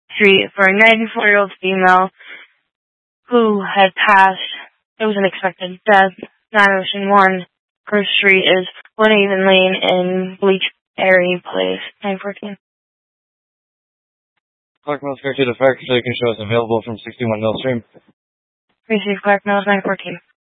Street for a 94-year-old female who had passed. It was an expected death. 901 Grove Street is Woodhaven Lane in Bleachberry Place, 914. Clark Mills Fair to the fact so you can show us available from 61 Mill Stream. Receive Clark Mills, 914.